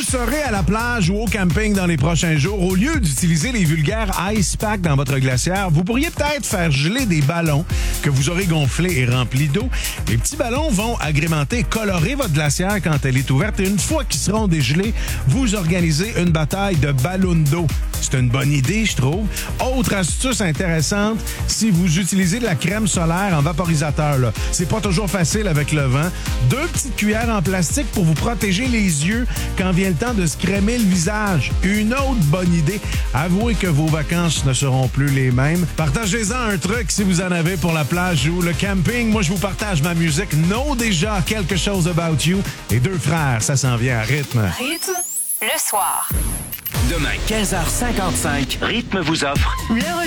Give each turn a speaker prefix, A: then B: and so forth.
A: serez à la plage ou au camping dans les prochains jours, au lieu d'utiliser les vulgaires ice packs dans votre glacière, vous pourriez peut-être faire geler des ballons que vous aurez gonflés et remplis d'eau. Les petits ballons vont agrémenter et colorer votre glacière quand elle est ouverte. Et une fois qu'ils seront dégelés, vous organisez une bataille de ballons d'eau. C'est une bonne idée, je trouve. Autre astuce intéressante, si vous utilisez de la crème solaire en vaporisateur, là, c'est pas toujours facile avec le vent. 2 petites cuillères en plastique pour vous protéger les yeux quand vient le temps de se crémer le visage. Une autre bonne idée. Avouez que vos vacances ne seront plus les mêmes. Partagez-en un truc si vous en avez pour la plage ou le camping. Moi, je vous partage ma musique. Know déjà quelque chose about you. Et 2 frères, ça s'en vient à rythme.
B: Rythme le soir.
C: Demain, 15h55, Rythme vous offre
B: Le